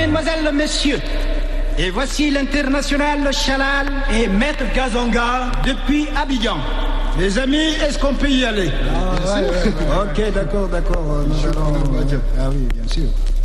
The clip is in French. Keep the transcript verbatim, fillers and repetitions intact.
mesdemoiselles, messieurs, et voici l'international Chalal et Maître Gazonga depuis Abidjan. Les amis, est-ce qu'on peut y aller? Ah, ouais, ouais, ouais, ouais. Ok, d'accord, d'accord. Nous allons... Ah oui, bien sûr.